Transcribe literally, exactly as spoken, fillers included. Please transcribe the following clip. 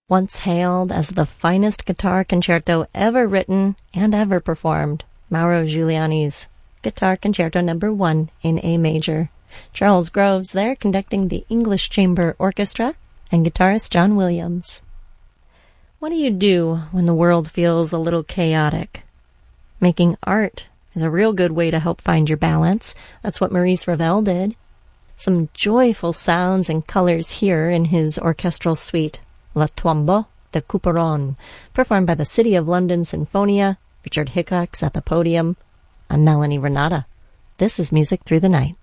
Once hailed as the finest guitar concerto ever written and ever performed, Mauro Giuliani's Guitar Concerto Number One in A major. Charles Groves there conducting the English Chamber Orchestra and guitarist John Williams. What do you do when the world feels a little chaotic? Making art is a real good way to help find your balance. That's what Maurice Ravel did. Some joyful sounds and colors here in his orchestral suite, La Tombeau de Couperon, performed by the City of London Sinfonia. Richard Hickox at the podium. I'm Melanie Renata. This is Music Through the Night.